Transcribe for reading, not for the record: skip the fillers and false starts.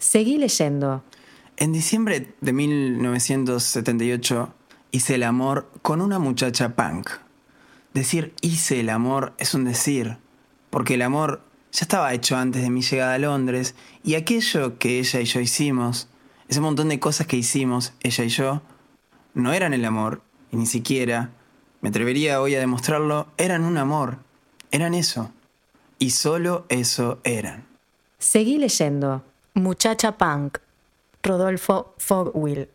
Seguí leyendo. En diciembre de 1978 hice el amor con una muchacha punk. Decir hice el amor es un decir, porque el amor ya estaba hecho antes de mi llegada a Londres y aquello que ella y yo hicimos, ese montón de cosas que hicimos, ella y yo, no eran el amor, y ni siquiera, me atrevería hoy a demostrarlo, eran un amor, eran eso, y solo eso eran. Seguí leyendo. Muchacha punk. Rodolfo Fogwill.